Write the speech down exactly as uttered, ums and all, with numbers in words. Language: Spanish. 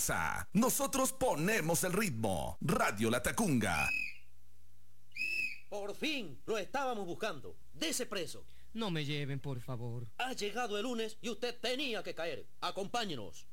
Nosotros ponemos el ritmo. Radio La Tacunga. Por fin, lo estábamos buscando. Dese preso. No me lleven, por favor. Ha llegado el lunes y usted tenía que caer. Acompáñenos.